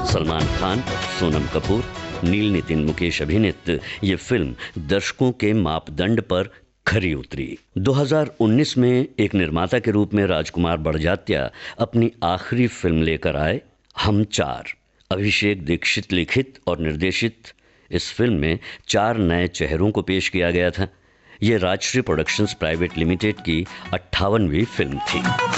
सलमान खान, सोनम कपूर, नील नितिन मुकेश अभिनीत ये फिल्म दर्शकों के मापदंड पर खरी उतरी। 2019 में एक निर्माता के रूप में राजकुमार बड़जात्या अपनी आखिरी फिल्म लेकर आए, हम चार। अभिषेक दीक्षित लिखित और निर्देशित इस फिल्म में 4 नए चेहरों को पेश किया गया था। ये राजश्री प्रोडक्शंस प्राइवेट लिमिटेड की 58वीं फिल्म थी।